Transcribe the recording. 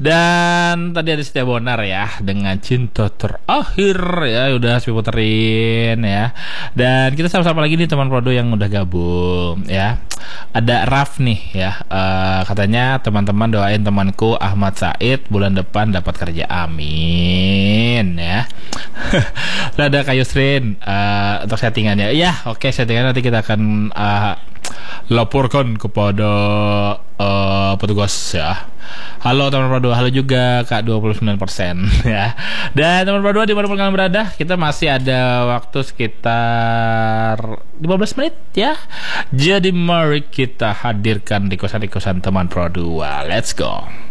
Dan tadi ada Setia Bonar ya dengan Cinta Terakhir ya, udah saya puterin ya. Dan kita sama-sama lagi nih teman Prodo yang udah gabung ya. Ada Raf nih ya, katanya teman-teman doain temanku Ahmad Said bulan depan dapat kerja, amin ya. Lalu ada Kak Yusrin untuk settingannya. Ya, oke, settingannya nanti kita akan laporkan kepada petugas ya. Halo teman Pro 2, halo juga Kak 29% ya. Dan teman Pro 2 dimanapun kalian berada, kita masih ada waktu sekitar 15 menit ya. Jadi mari kita hadirkan di kosan teman Pro 2. Let's go.